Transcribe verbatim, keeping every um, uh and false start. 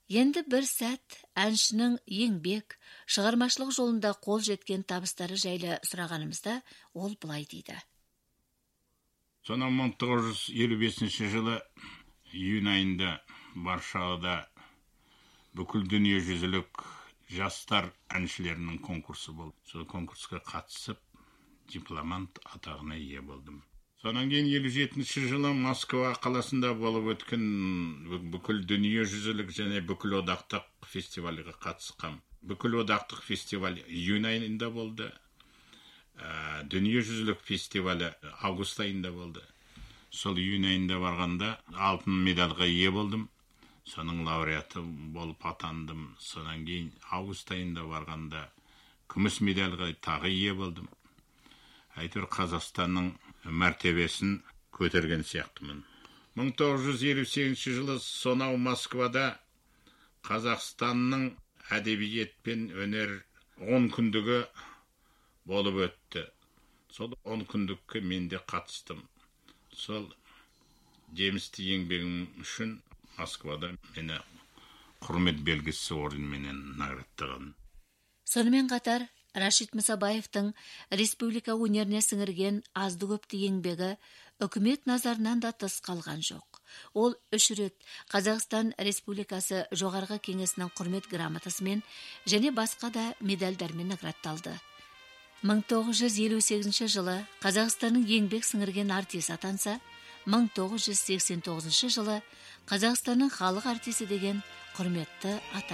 Енді бір сәт әншінің еңбек, шығармашылық жолында қол жеткен табыстары жайлы сұрағанымызда ол былай дейді. Сонан мың тоғыз жүз елу бесінші жылы июнь айында Варшавада бүкіл дүниежүзілік жастар әншілерінің конкурсы болды. Сол конкурсқа қатысып, дипломант атағына ие болдым. Сонан кейін елу жетінші жылы Москва қаласында болып өткен бүкіл дүниежүзілік және бүкіл одақтық фестивальға қатысқам. Бүкіл одақтық фестиваль июнь айында болды. Дүниежүзілік фестивалі август айында болды. Сол июнь айында барғанда алтын медальға ие болдым. Соның лауреаты болып атандым. Сонан кейін август айында барғанда күміс медальға тағы ие болдым. Әйтеуір Қазақстанның мәртебесін көтерген сияқтымын. мың тоғыз жүз елу сегізінші жылы сонау Москвада Қазақстанның әдебиет пен өнер он күндігі болып өтті. Сол он күндікке мен де қатыстым. Сол жемісті еңбегім үшін Москвада мені құрмет белгісі орденіменен наградтаған. Сонымен қатар Рашид Мұсабаевтың республика өнеріне сіңірген азды-көпті еңбегі үкімет назарынан да тыс қалған жоқ. Ол үш рет Қазақстан Республикасы жоғарғы кеңесінің құрмет грамотасымен және басқа да медальдармен наградталды. мың тоғыз жүз елу сегізінші жылы Қазақстанның еңбек сіңірген артист атанса, мың тоғыз жүз сексен тоғызыншы жылы Қазақстанның халық артисі деген құрметті ата